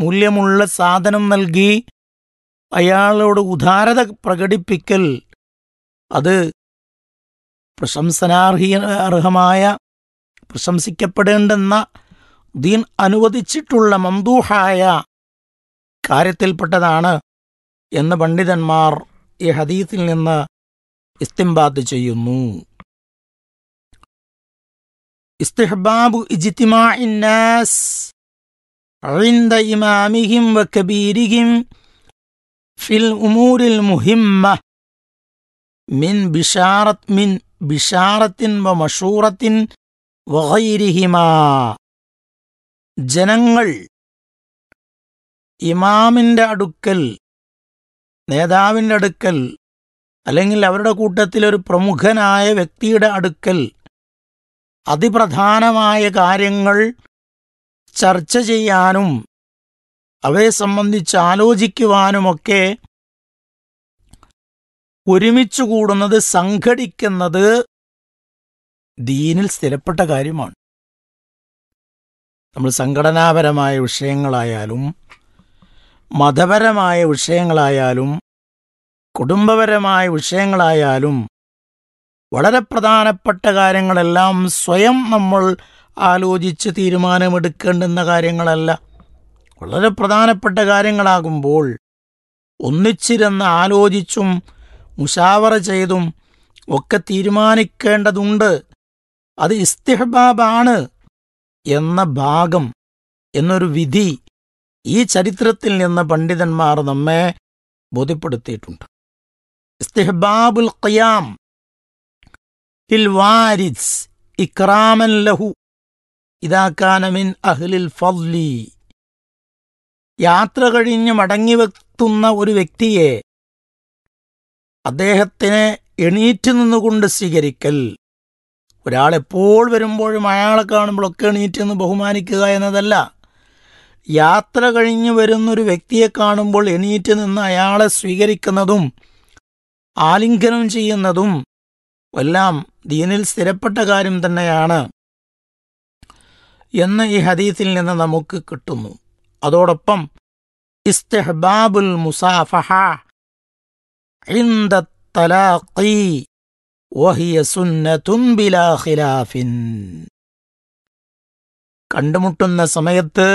മൂല്യമുള്ള സാധനം നൽകി അയാളോട് ഉദാരത പ്രകടിപ്പിക്കൽ അത് അർഹമായ പ്രശംസിക്കപ്പെടേണ്ടെന്ന ദീൻ അനുവദിച്ചിട്ടുള്ള മംദൂഹായ കാര്യത്തിൽപ്പെട്ടതാണ് എന്ന് പണ്ഡിതന്മാർ ഈ ഹദീസിൽ നിന്ന് ഇസ്തിംബാത്ത് ചെയ്യുന്നു. ഇസ്തിഹ്ബാബു ഇജ്തിമാഇൻ നാസ് ഇൻദ ഇമാമിഹിം വകബീരിഹിം ഫിൽ ഉമൂരിൽ മുഹിമ്മ മിൻ ബിശാറത്തിൻ വമശൂറത്തിൻ വഗൈരിഹിമാ. ജനങ്ങൾ ഇമാമിൻ്റെ അടുക്കൽ, നേതാവിൻ്റെ അടുക്കൽ, അല്ലെങ്കിൽ അവരുടെ കൂട്ടത്തിലൊരു പ്രമുഖനായ വ്യക്തിയുടെ അടുക്കൽ അതിപ്രധാനമായ കാര്യങ്ങൾ ചർച്ച ചെയ്യാനും അവയെ സംബന്ധിച്ച് ആലോചിക്കുവാനുമൊക്കെ ഒരുമിച്ചു കൂടുന്നത്, സംഘടിക്കുന്നത് ദീനിൽ സ്ഥിരപ്പെട്ട കാര്യമാണ്. നമ്മൾ സംഘടനാപരമായ വിഷയങ്ങളായാലും മതപരമായ വിഷയങ്ങളായാലും കുടുംബപരമായ വിഷയങ്ങളായാലും വളരെ പ്രധാനപ്പെട്ട കാര്യങ്ങളെല്ലാം സ്വയം നമ്മൾ ആലോചിച്ച് തീരുമാനമെടുക്കേണ്ടുന്ന കാര്യങ്ങളല്ല. വളരെ പ്രധാനപ്പെട്ട കാര്യങ്ങളാകുമ്പോൾ ഒന്നിച്ചിരുന്ന് ആലോചിച്ചും മുശാവറ ചെയ്തും ഒക്കെ തീരുമാനിക്കേണ്ടതുണ്ട്. അത് ഇസ്തിഹ്ബാബാണ് എന്ന ഭാഗം, എന്നൊരു വിധി ഈ ചരിത്രത്തിൽ നിന്ന് പണ്ഡിതന്മാർ നമ്മെ ബോധ്യപ്പെടുത്തിയിട്ടുണ്ട്. ഇസ്തിഹ്ബാബുൽ ഖിയാം ലിൽ വാരിസ് ഇക്റാമൻ ലഹു ഇദാ കാന മിൻ അഹ്ലിൽ ഫദ്ലി. യാത്ര കഴിഞ്ഞ് മടങ്ങിവെത്തുന്ന ഒരു വ്യക്തിയെ അദ്ദേഹത്തിനെ എണീറ്റ് നിന്നുകൊണ്ട് സ്വീകരിക്കൽ. ഒരാളെപ്പോൾ വരുമ്പോഴും അയാളെ കാണുമ്പോഴൊക്കെ എണീറ്റ് നിന്ന് ബഹുമാനിക്കുക എന്നതല്ല. യാത്ര കഴിഞ്ഞ് വരുന്നൊരു വ്യക്തിയെ കാണുമ്പോൾ എണീറ്റ് നിന്ന് അയാളെ സ്വീകരിക്കുന്നതും ആലിംഗനം ചെയ്യുന്നതും എല്ലാം ദീനിൽ സ്ഥിരപ്പെട്ട കാര്യം തന്നെയാണ് എന്ന് ഈ ഹദീസിൽ നിന്ന് നമുക്ക് കിട്ടുന്നു. അതോടൊപ്പം ഇസ്തിഹ്ബാബുൽ മുസാഫഹ ഇൻദ തലാഖി വഹിയ സുന്നത്തുൻ ബിലാ ഖിലാഫിൻ. കണ്ടുമുട്ടുന്ന സമയത്ത്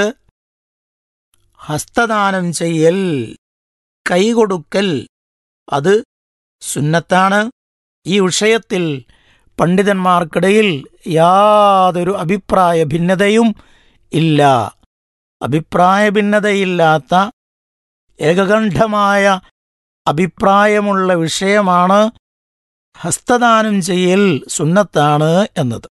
ഹസ്തദാനം ചെയ്യൽ, കൈകൊടുക്കൽ, അത് സുന്നത്താണ്. ഈ വിഷയത്തിൽ പണ്ഡിതന്മാർക്കിടയിൽ യാതൊരു അഭിപ്രായ ഭിന്നതയും ഇല്ല. അഭിപ്രായ ഭിന്നതയില്ലാത്ത ഏകകണ്ഠമായ അഭിപ്രായമുള്ള വിഷയമാണ് ഹസ്തദാനം ചെയ്യൽ സുന്നത്താണ് എന്നത്.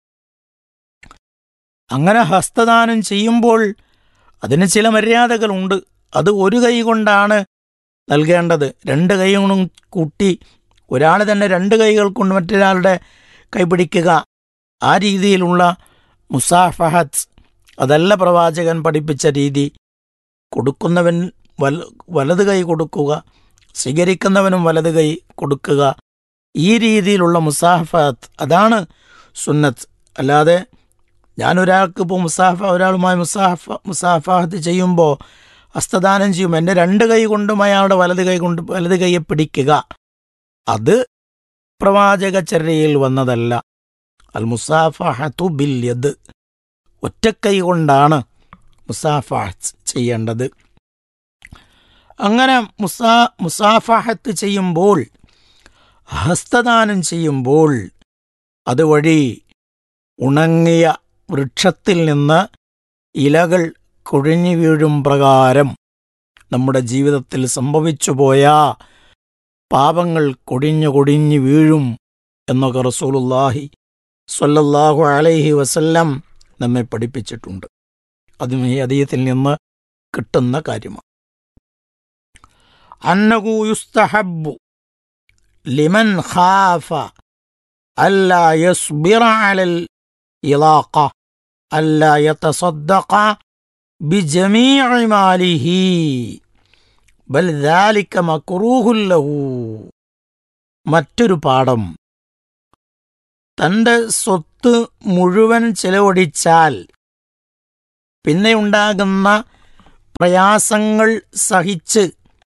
അങ്ങനെ ഹസ്തദാനം ചെയ്യുമ്പോൾ അതിന് ചില മര്യാദകളുണ്ട്. അത് ഒരു കൈ കൊണ്ടാണ് നൽകേണ്ടത്. രണ്ട് കൈ കൊണ്ടും കൂട്ടി ഒരാൾ തന്നെ രണ്ട് കൈകൾ കൊണ്ട് മറ്റൊരാളുടെ കൈപിടിക്കുക, ആ രീതിയിലുള്ള മുസാഫഹത്ത് അതല്ല പ്രവാചകൻ പഠിപ്പിച്ച രീതി. കൊടുക്കുന്നവൻ വലത് കൈ കൊടുക്കുക, സ്വീകരിക്കുന്നവനും വലത് കൈ കൊടുക്കുക, ഈ രീതിയിലുള്ള മുസാഫഹത്ത് അതാണ് സുന്നത്ത്. അല്ലാതെ ഞാനൊരാൾക്ക് ഇപ്പോൾ ഒരാളുമായി മുസാഫഹത്ത് ചെയ്യുമ്പോൾ ഹസ്തദാനം ചെയ്യും, എൻ്റെ രണ്ട് കൈ കൊണ്ടും അയാളുടെ വലത് കൈയെ പിടിക്കുക, അത് പ്രവാചകചര്യയിൽ വന്നതല്ല. അൽ മുസാഫഹത്തു ബിൽ യദ്, ഒറ്റക്കൈ കൊണ്ടാണ് മുസാഫഹത്ത് ചെയ്യേണ്ടത്. അങ്ങനെ മുസാഫഹത്ത് ചെയ്യുമ്പോൾ, ഹസ്തദാനം ചെയ്യുമ്പോൾ അതുവഴി ഉണങ്ങിയ വൃക്ഷത്തിൽ നിന്ന് ഇലകൾ കൊഴിഞ്ഞു വീഴും പ്രകാരം നമ്മുടെ ജീവിതത്തിൽ സംഭവിച്ചുപോയ പാപങ്ങൾ കൊടിഞ്ഞു വീഴും എന്നൊക്കെ റസൂലുള്ളാഹി സ്വല്ലല്ലാഹു അലൈഹി വസല്ലം നമ്മെ പഠിപ്പിച്ചിട്ടുണ്ട്. അതും ഈ ഹദീസിൽ നിന്ന് കിട്ടുന്ന കാര്യമാണ്. അന്നഹു യുസ്തഹബ്ബു ലിമൻ ഖാഫ അല്ലാ യസ്ബിറ അലൽ ഇളാഖ അല്ലാ യതസദ്ദഖ ബിജമീഇ മാലിഹി ബൽ ദാലിക മക്റൂഹുൻ ലഹു. മറ്റൊരു പാഠം, തൻ്റെ സ്വത്ത് മുഴുവൻ ചെലവഴിച്ചാൽ പിന്നെ ഉണ്ടാകുന്ന പ്രയാസങ്ങൾ സഹിച്ച്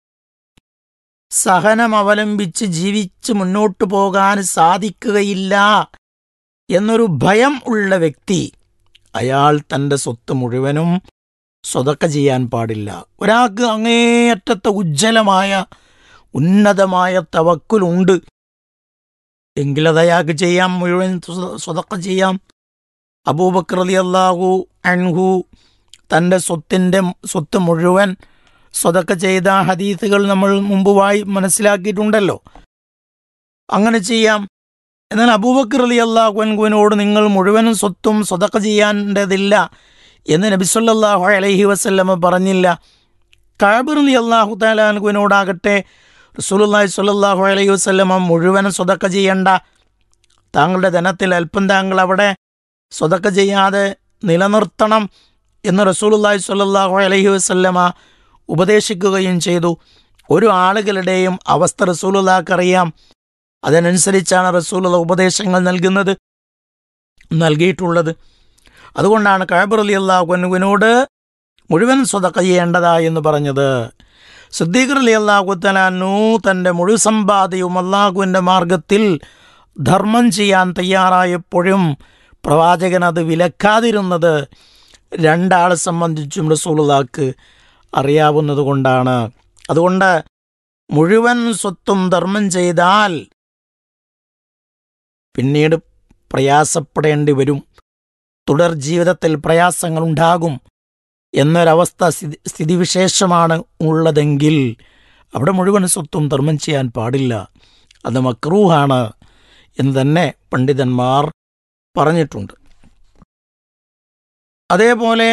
സഹനം അവലംബിച്ച് ജീവിച്ച് മുന്നോട്ടു പോകാൻ സാധിക്കുകയില്ല എന്നൊരു ഭയം ഉള്ള വ്യക്തി, അയാൾ തൻ്റെ സ്വത്ത് മുഴുവനും സ്വതക്ക ചെയ്യാൻ പാടില്ല. ഒരാൾക്ക് അങ്ങേയറ്റത്തെ ഉജ്ജ്വലമായ ഉന്നതമായ തവക്കുലുണ്ട് എങ്കിലത് അയാൾക്ക് ചെയ്യാം, മുഴുവൻ സ്വതക്ക ചെയ്യാം. അബൂബക്കർ റളിയല്ലാഹു അൻഹു തൻ്റെ സ്വത്ത് മുഴുവൻ സ്വതക്ക ചെയ്ത ഹദീസുകൾ നമ്മൾ മുമ്പുമായി മനസ്സിലാക്കിയിട്ടുണ്ടല്ലോ. അങ്ങനെ ചെയ്യാം. എന്നാൽ അബൂബക്കർ റളിയല്ലാഹു അൻഹുവിനോട് നിങ്ങൾ മുഴുവനും സ്വത്തും സ്വതക്ക ചെയ്യേണ്ടതില്ല എന്ന് നബി സല്ലല്ലാഹു അലൈഹി വസല്ലമ പറഞ്ഞില്ല. കഅബ് റളിയല്ലാഹു തആല അൻഹുവിനോടാകട്ടെ റസൂലുള്ളാഹി സ്വല്ലല്ലാഹു അലൈഹി വസല്ലമ മുഴുവനും സ്വതക്ക ചെയ്യണ്ട, താങ്കളുടെ ധനത്തിൽ അല്പം താങ്കൾ അവിടെ സ്വതക്ക ചെയ്യാതെ നിലനിർത്തണം എന്ന് റസൂലുള്ളാഹി സ്വല്ലല്ലാഹു അലൈഹി വസല്ലമ ഉപദേശിക്കുകയും ചെയ്തു. ഒരു ആളുകളുടെയും അവസ്ഥ റസൂലുള്ളാഹിക്ക് അറിയാം. അതിനനുസരിച്ചാണ് റസൂലുള്ള ഉപദേശങ്ങൾ നൽകിയിട്ടുള്ളത്. അതുകൊണ്ടാണ് കഅബ് റളിയല്ലാഹു അൻഹുവിനോട് മുഴുവൻ സ്വതക്ക ചെയ്യേണ്ടതാ എന്ന് പറഞ്ഞത്. സിദ്ദീഖ് റളിയല്ലാഹു തആല അൻഹു തൻ്റെ മുഴു സമ്പാദ്യവും അല്ലാഹുവിൻ്റെ മാർഗത്തിൽ ധർമ്മം ചെയ്യാൻ തയ്യാറായപ്പോഴും പ്രവാചകൻ അത് വിലക്കാതിരുന്നത് രണ്ടാളെ സംബന്ധിച്ചും റസൂലുള്ളാഹിക്ക് അറിയാവുന്നത് കൊണ്ടാണ്. അതുകൊണ്ട് മുഴുവൻ സ്വത്തും ധർമ്മം ചെയ്താൽ പിന്നീട് പ്രയാസപ്പെടേണ്ടി വരും, തുടർ ജീവിതത്തിൽ പ്രയാസങ്ങളുണ്ടാകും എന്നൊരവസ്ഥ സ്ഥിതിവിശേഷമാണ് ഉള്ളതെങ്കിൽ അവിടെ മുഴുവൻ സ്വത്തും ധർമ്മം ചെയ്യാൻ പാടില്ല, അത് മക്രൂഹാണ് എന്ന് തന്നെ പണ്ഡിതന്മാർ പറഞ്ഞിട്ടുണ്ട്. അതേപോലെ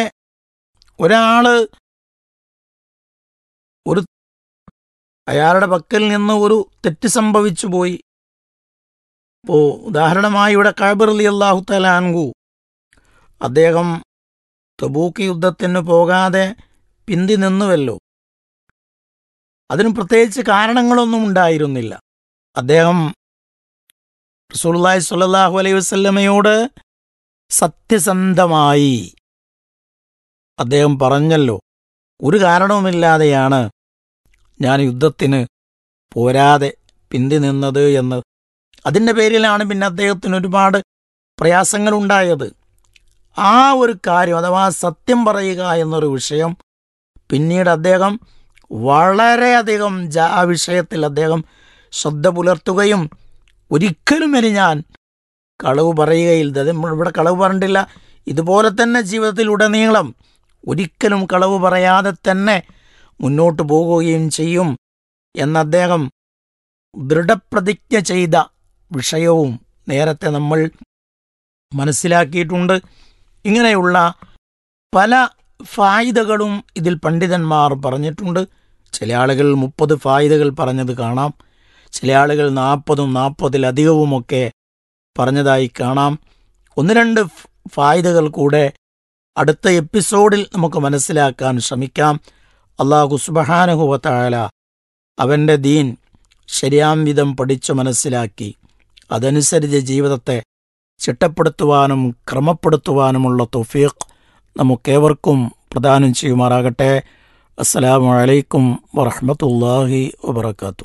അയാളുടെ പക്കൽ നിന്ന് ഒരു തെറ്റ് സംഭവിച്ചു പോയി. ഇപ്പോൾ ഉദാഹരണമായി ഇവിടെ കഅബ് റളിയല്ലാഹു തആല അൻഹു അദ്ദേഹം തബൂക്ക് യുദ്ധത്തിന് പോകാതെ പിന്തി നിന്നുവല്ലോ. അതിന് പ്രത്യേകിച്ച് കാരണങ്ങളൊന്നും ഉണ്ടായിരുന്നില്ല. അദ്ദേഹം റസൂലുള്ളാഹി സ്വല്ലല്ലാഹു അലൈഹി വസല്ലമയോട് സത്യസന്ധമായി അദ്ദേഹം പറഞ്ഞല്ലോ, ഒരു കാരണവുമില്ലാതെയാണ് ഞാൻ യുദ്ധത്തിന് പോരാതെ പിന്തി നിന്നത് എന്ന്. അതിൻ്റെ പേരിലാണ് പിന്നെ അദ്ദേഹത്തിന് ഒരുപാട് പ്രയാസങ്ങളുണ്ടായത്. ആ ഒരു കാര്യം അഥവാ സത്യം പറയുക എന്നൊരു വിഷയം പിന്നീട് അദ്ദേഹം വളരെയധികം ആ വിഷയത്തിൽ അദ്ദേഹം ശ്രദ്ധ പുലർത്തുകയും ഒരിക്കലും ഇനി ഞാൻ കളവ് പറയുകയില്ല, ഇവിടെ കളവ് പറഞ്ഞിട്ടില്ല, ഇതുപോലെ തന്നെ ജീവിതത്തിലുടനീളം ഒരിക്കലും കളവ് പറയാതെ തന്നെ മുന്നോട്ട് പോകുകയും ചെയ്യും എന്ന് അദ്ദേഹം ദൃഢപ്രതിജ്ഞ ചെയ്ത വിഷയവും നേരത്തെ നമ്മൾ മനസ്സിലാക്കിയിട്ടുണ്ട്. ഇങ്ങനെയുള്ള പല ഫായിദകളും ഇതിൽ പണ്ഡിതന്മാർ പറഞ്ഞിട്ടുണ്ട്. ചില ആളുകൾ 30 ഫായിദകൾ പറഞ്ഞത് കാണാം, ചില ആളുകൾ 40ഉം 40-ലധികവുമൊക്കെ പറഞ്ഞതായി കാണാം. 1-2 ഫായിദകൾ കൂടെ അടുത്ത എപ്പിസോഡിൽ നമുക്ക് മനസ്സിലാക്കാൻ ശ്രമിക്കാം. അല്ലാഹു സുബ്ഹാനഹു വ തആല അവൻ്റെ ദീൻ ശരിയാം വിധം പഠിച്ചു മനസ്സിലാക്കി അതനുസരിച്ച് ജീവിതത്തെ ചിട്ടപ്പെടുത്തുവാനും ക്രമപ്പെടുത്തുവാനുമുള്ള തൗഫീഖ് നമുക്കേവർക്കും പ്രദാനം ചെയ്യുമാറാകട്ടെ. അസ്സലാമു അലൈക്കും വറഹ്മത്തുള്ളാഹി വബറകാതുഹു.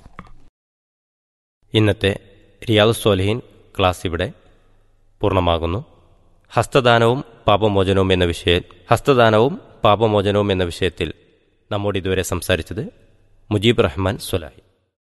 ഇന്നത്തെ റിയാദുസ്സാലിഹീൻ ക്ലാസ് ഇവിടെ പൂർണ്ണമാകുന്നു. ഹസ്തദാനവും പാപമോചനവും എന്ന വിഷയത്തിൽ നമ്മോട് ഇതുവരെ സംസാരിച്ചത് മുജീബ് റഹ്മാൻ സ്വലാഹി.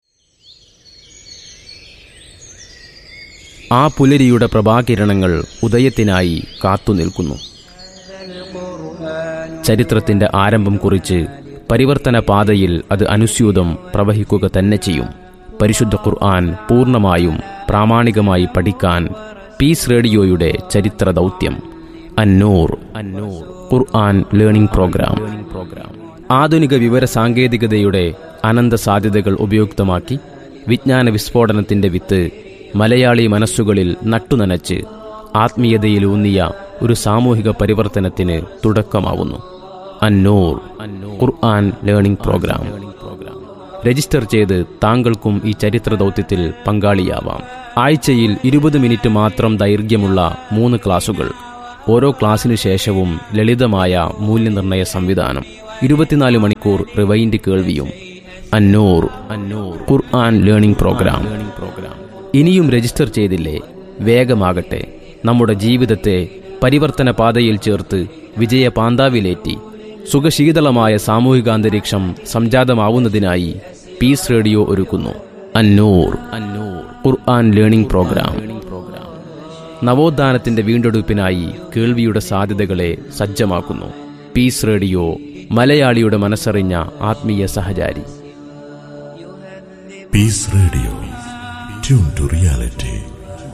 ആ പുലരിയുടെ പ്രഭാകിരണങ്ങൾ ഉദയത്തിനായി കാത്തുനിൽക്കുന്നു. ചരിത്രത്തിന്റെ ആരംഭം കുറിച്ച് പരിവർത്തന പാതയിൽ അത് അനുസ്യൂതം പ്രവഹിക്കുക തന്നെ ചെയ്യും. പരിശുദ്ധ ഖുർആൻ പൂർണ്ണമായും പ്രാമാണികമായി പഠിക്കാൻ പീസ് റേഡിയോയുടെ ചരിത്ര ദൗത്യം അന്നൂർ ഖുർആൻ ലേണിംഗ് പ്രോഗ്രാം. ആധുനിക വിവര സാങ്കേതികതയുടെ അനന്ത സാധ്യതകൾ ഉപയുക്തമാക്കി വിജ്ഞാന വിസ്ഫോടനത്തിന്റെ വിത്ത് മലയാളി മനസ്സുകളിൽ നട്ടുനനച്ച് ആത്മീയതയിലൂന്നിയ ഒരു സാമൂഹിക പരിവർത്തനത്തിന് തുടക്കമാവുന്നു. അന്നൂർ ഖുർആൻ ലേണിംഗ് പ്രോഗ്രാം. രജിസ്റ്റർ ചെയ്ത് താങ്കൾക്കും ഈ ചരിത്ര ദൗത്യത്തിൽ പങ്കാളിയാവാം. ആഴ്ചയിൽ 20 മിനിറ്റ് മാത്രം ദൈർഘ്യമുള്ള 3 ക്ലാസുകൾ. ഓരോ ക്ലാസ്സിനു ശേഷവും ലളിതമായ മൂല്യനിർണ്ണയ സംവിധാനം. 24 മണിക്കൂർ റിവൈൻഡ് കേൾവിയും. അന്നൂർ ഖുർആൻ ലേണിംഗ് പ്രോഗ്രാം. ഇനിയും രജിസ്റ്റർ ചെയ്തില്ലേ? വേഗമാകട്ടെ. നമ്മുടെ ജീവിതത്തെ പരിവർത്തന പാതയിൽ ചേർത്ത് വിജയ പാന്താവിലേറ്റി സുഖശീതളമായ സാമൂഹികാന്തരീക്ഷം സംജാതമാവുന്നതിനായി പീസ് റേഡിയോ ഒരുക്കുന്നു അന്നൂർ ഖുർആൻ ലേണിംഗ് പ്രോഗ്രാം. നവോത്ഥാനത്തിന്റെ വീണ്ടെടുപ്പിനായി കേൾവിയുടെ സാധ്യതകളെ സജ്ജമാക്കുന്നു. പീസ് റേഡിയോ, മലയാളിയുടെ മനസ്സറിഞ്ഞ ആത്മീയ സഹചാരി. Piece radio, tune to reality.